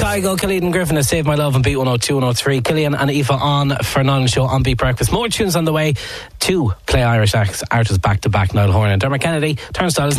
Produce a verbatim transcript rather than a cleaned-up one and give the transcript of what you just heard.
Kygo, Killian Griffin has Save My Love on Beat one oh two, one oh three. Killian and Aoife on for Niall Show on Beat Breakfast. More tunes on the way. Two Play Irish Artists back to back. Niall Horan and Dermot Kennedy. Turnstile is